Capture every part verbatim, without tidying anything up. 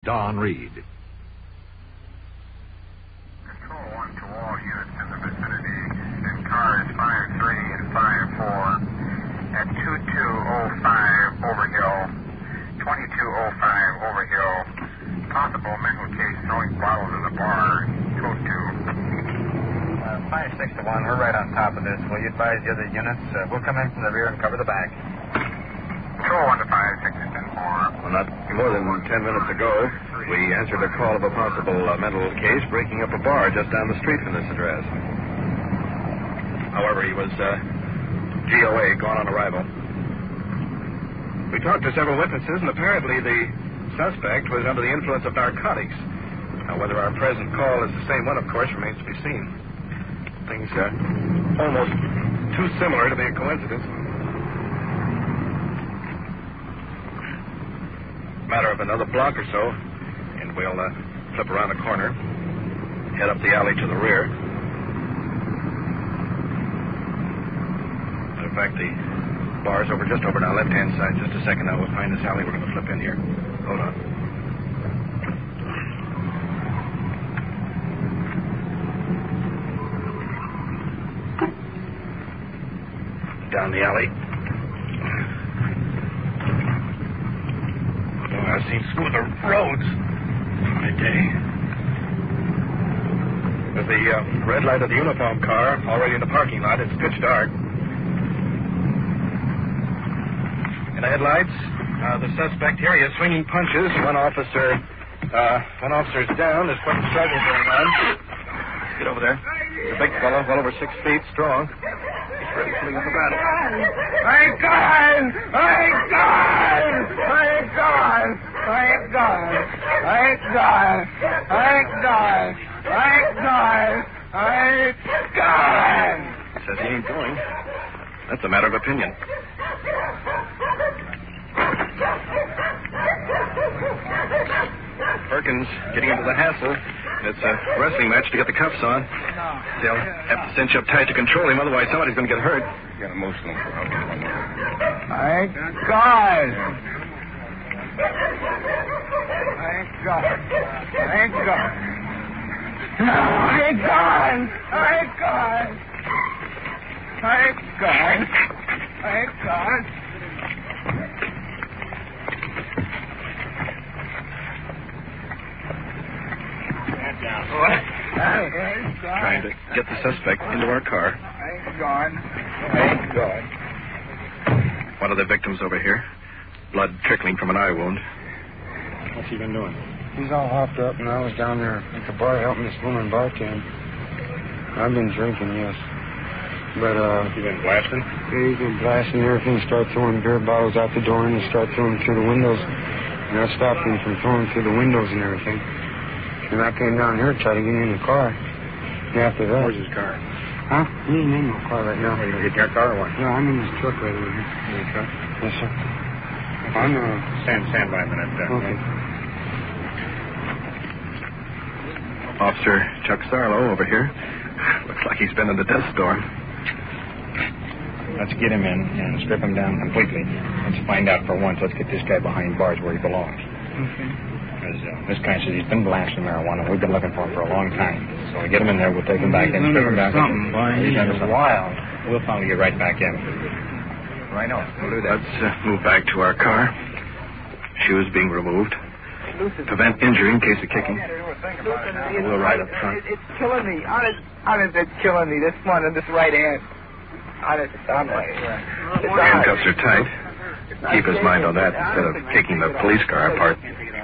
Don Reed. Control one to all units in the vicinity. In cars five three and five four at two two oh five Overhill, twenty-two oh five Overhill. Possible mental case throwing bottles in the bar, code two. Uh, five six to one, we're right on top of this. Will you advise the other units? Uh, we'll come in from the rear and cover the back. Control one to five six to ten four. Well, not more than ten minutes ago, we answered a call of a possible uh, mental case breaking up a bar just down the street from this address. However, he was uh, G O A, gone on arrival. We talked to several witnesses, and apparently the suspect was under the influence of narcotics. Now, whether our present call is the same one, of course, remains to be seen. Things uh, almost too similar to be a coincidence. Matter of another block or so, and we'll uh, flip around the corner, head up the alley to the rear. In fact, the bar's over just over on our left-hand side. Just a second now, we'll find this alley. We're going to flip in here. Hold on. Down the alley. Oh, I've seen smoother roads in my day. With the uh, red light of the uniform car already in the parking lot, it's pitch dark. In the headlights, uh, the suspect here, he is swinging punches. One officer, uh, one officer's down. There's quite a struggle going on. Get over there. He's a big fellow, well over six feet, strong. He's ready to fling up a battle. Thank God! Thank God! Thank God! Thank God! Thank God! Thank God! Thank God! Thank God! Says he ain't going. That's a matter of opinion. Perkins getting into the hassle. It's a wrestling match to get the cuffs on. They'll have to cinch up tight to control him, otherwise somebody's going to get hurt. Get emotional. Thank God! Thank God! Thank God! Thank God! Thank God! Thank God! Thank God! What? Trying to get the suspect into our car. Thank God. Thank God. One of the victims over here. Blood trickling from an eye wound. What's he been doing? He's all hopped up, and I was down there at the bar helping this woman bartend. I've been drinking, yes. But, uh... You been blasting? Yeah, he's been blasting everything, start throwing beer bottles out the door, and he start throwing them through the windows. And I stopped him from throwing through the windows and everything. And I came down here to try to get in the car. And after that... Where's his car? Huh? He ain't in no car right now. Are you going to get your car or what? No, I'm in this truck right over here. In your truck? Yes, sir. I'm, uh... Stand, stand by a minute. Uh, Okay. Officer Chuck Sarlo over here. Looks like he's been in the death storm. Let's get him in and strip him down completely. Let's find out for once. Let's get this guy behind bars where he belongs. Okay. Because uh, this guy says he's been blasting marijuana. We've been looking for him for a long time. So we get him in there. We'll take him back in, strip him down. Something, boy. He's under He's some wild. We'll follow you right back in. Right on. We'll do that. Let's uh, move back to our car. Shoes being removed. Prevent injury in case of kicking. We'll ride up front. It, it's killing me. Honest, honest, it's killing me. This one and this right hand. Honest, it's on my... It's on. Handcuffs are tight. Keep his mind on that instead of kicking the police car apart.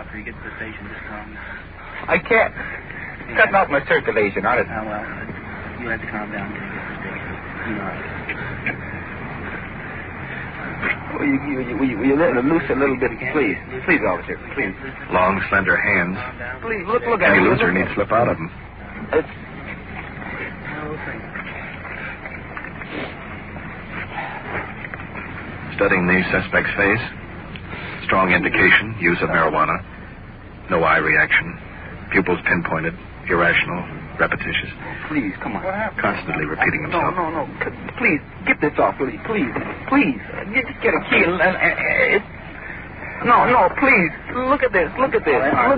I can't. Cutting off my circulation, honest. Oh, well, you have to calm down. You know. Will you, will you, will you, will you let him loose a little bit, please? Please, officer, please. Long, slender hands. Please, look, look at Any him. looser Look- needs to slip out of them. It's... Studying the suspect's face. Strong indication, use of marijuana. No eye reaction. Pupils pinpointed. Irrational. Repetitious. Please, come on. Constantly repeating No, himself. no, no. C- Please, get this off, will you? Please, please. You just get a key and... and, and, and it... No, no, please. Look at this. Look at this. Look